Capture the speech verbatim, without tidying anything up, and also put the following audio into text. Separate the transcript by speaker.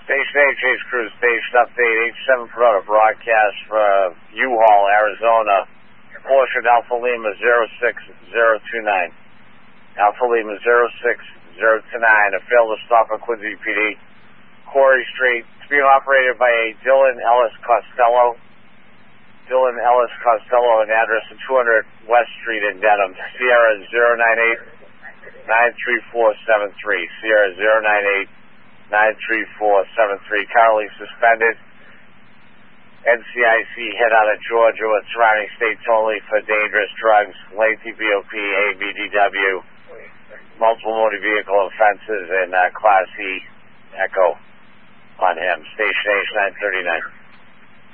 Speaker 1: Station H, H Crew Station Update, H seven put out a broadcast for U-Haul, Arizona, portion Alpha Lima zero six zero two nine. Alpha Lima zero six zero two nine, a failed to stop at Quincy P D, Quarry Street. It's being operated by a Dylan Ellis Costello. Dylan Ellis Costello, an address of two hundred West Street in Dedham. Sierra zero nine eight nine three four seven three. Sierra zero nine eight nine three four seven three. Currently suspended. N C I C head out of Georgia with surrounding states only for dangerous drugs, lengthy B O P, A B D W, multiple motor vehicle offenses, and uh, Class E Echo on him. Station H nine thirty-nine.